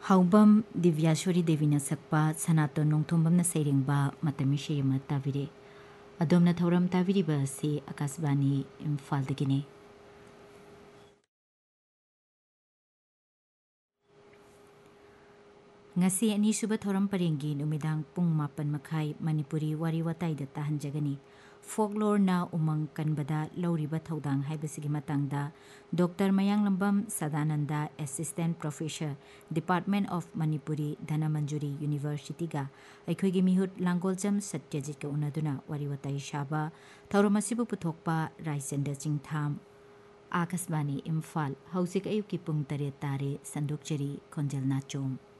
ꯍꯥꯎꯕꯝ ꯗꯤꯕ꯭ꯌꯥꯁꯣꯔꯤ ꯗꯦꯕꯤꯅ ꯁꯛꯄ ꯁꯅꯥꯇꯣꯟ ꯅꯣꯡꯊꯣꯝꯕꯝꯅ ꯁꯩꯔꯦꯡꯕ ꯃꯇꯝ ꯏꯁꯩ ꯑꯃ ꯇꯥꯕꯤꯔꯦ꯫ ꯑꯗꯣꯝꯅ ꯊꯧꯔꯝ ꯇꯥꯕꯤꯔꯤꯕ ꯑꯁꯤ ꯑꯀꯥꯁꯕꯥꯅꯤ ꯏꯝꯐꯥꯜꯗꯒꯤꯅꯤ꯫ ꯉꯁꯤ ꯑꯅꯤꯁꯨꯕ ꯊꯧꯔꯝ ꯄꯔꯦꯡꯒꯤ ꯅꯨꯃꯤꯗꯥꯡ ꯄꯨꯡ 7:30 ꯃꯅꯤꯄꯨꯔꯤ ꯋꯥꯔꯤ ꯋꯥꯇꯥꯏꯗ ꯇꯥꯍꯟꯖꯒꯅꯤ꯫ ꯐꯣꯛꯂꯣꯔꯅ ꯎꯃꯪ ꯀꯟꯕꯗ ꯂꯧꯔꯤꯕ ꯊꯧꯗꯥꯡ ꯍꯥꯏꯕꯁꯤꯒꯤ ꯃꯇꯥꯡꯗ doctor Mayanglambam Sadananda assistant professor department of Manipuri Dhanamanjuri ꯌꯨꯅꯤꯚꯔꯁꯤꯇꯤꯒ ꯑꯩꯈꯣꯏꯒꯤ ꯃꯤꯍꯨꯠ ꯂꯥꯡꯒꯣꯜꯖꯝ ꯁꯠꯌꯖꯤꯠꯀ ꯎꯅꯗꯨꯅ ꯋꯥꯔꯤ ꯋꯥꯇꯥꯏ ꯁꯥꯕ ꯊꯧꯔꯝ ꯑꯁꯤꯕꯨ ꯄꯨꯊꯣꯛꯄ ꯔꯥꯏꯆꯟꯗ ꯆꯤꯡꯊꯥꯝ ꯑꯀꯥꯁꯕꯥꯅꯤ ꯏꯝꯐꯥꯜ ꯍꯧꯖꯤꯛ ꯑꯌꯨꯛꯀꯤ ꯄꯨꯡ 8 ꯇꯥꯔꯦ ꯁꯟꯗꯣꯛꯆꯔꯤ ꯈꯣꯟꯖꯦꯜ ꯅꯥꯆꯣꯝ